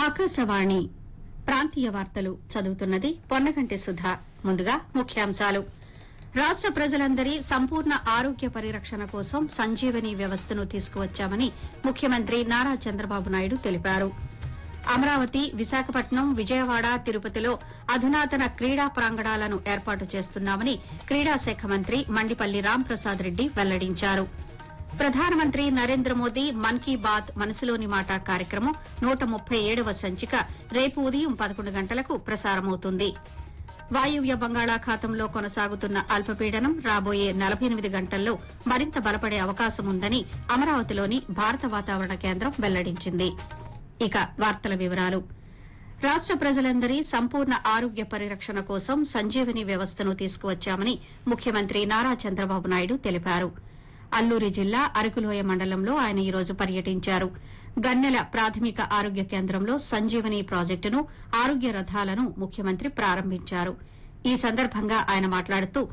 ఆకాశవాణి ప్రాంతీయ వార్తలు చదువుతున్నది పొన్నగంటి సుధా. ముందుగా ముఖ్యాంశాలు. రాష్ట ప్రజలందరి సంపూర్ణ ఆరోగ్య పరిరక్షణ కోసం సంజీవని వ్యవస్థను తీసుకువచ్చామని ముఖ్యమంత్రి నారా చంద్రబాబు నాయుడు తెలిపారు. అమరావతి, విశాఖపట్నం, విజయవాడ, తిరుపతిలో అధునాతన క్రీడా ప్రాంగణాలను ఏర్పాటు చేస్తున్నామని క్రీడా శాఖ మంత్రి మండిపల్లి రాంప్రసాద్ రెడ్డి వెల్లడించారు. ప్రధానమంత్రి నరేంద్ర మోదీ మన్ కీ బాత్ మనసులోని మాట కార్యక్రమం 137వ సంచిక రేపు ఉదయం 11 గంటలకు ప్రసారమవుతుంది. వాయువ్య బంగాళాఖాతంలో కొనసాగుతున్న అల్పపీడనం రాబోయే 48 గంటల్లో మరింత బలపడే అవకాశం ఉందని అమరావతిలోని భారత వాతావరణ కేంద్రం వెల్లడించింది. ఇక వార్తల వివరాలు. రాష్ట ప్రజలందరి సంపూర్ణ ఆరోగ్య పరిరక్షణ కోసం సంజీవని వ్యవస్థను తీసుకువచ్చామని ముఖ్యమంత్రి నారా చంద్రబాబు నాయుడు తెలిపారు. అల్లూరి జిల్లా అరకులోయ మండలంలో ఆయన ఈ రోజు పర్యటించారు. గన్నెల ప్రాథమిక ఆరోగ్య కేంద్రంలో సంజీవని ప్రాజెక్టును, ఆరోగ్య రథాలను ముఖ్యమంత్రి ప్రారంభించారు. ఈ సందర్భంగా ఆయన మాట్లాడుతూ